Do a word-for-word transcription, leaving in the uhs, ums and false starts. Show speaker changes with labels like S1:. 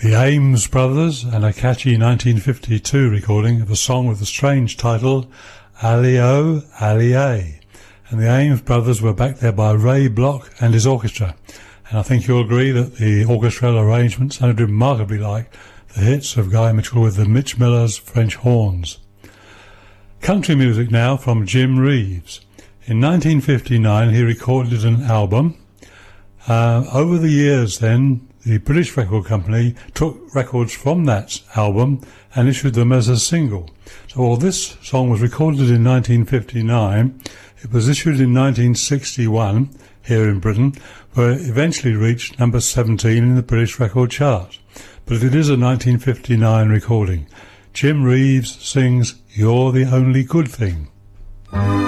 S1: The Ames Brothers and a catchy nineteen fifty-two recording of a song with a strange title, Ali-O, Ali-A. And the Ames Brothers were backed there by Ray Bloch and his orchestra. And I think you'll agree that the orchestral arrangement sounded remarkably like the hits of Guy Mitchell with the Mitch Miller's French horns. Country music now from Jim Reeves. In nineteen fifty-nine he recorded an album. Uh, over the years then, the British record company took records from that album and issued them as a single. So while this song was recorded in nineteen fifty-nine, it was issued in nineteen sixty-one here in Britain, where it eventually reached number seventeen in the British record chart. But it is a nineteen fifty-nine recording. Jim Reeves sings You're the Only Good Thing.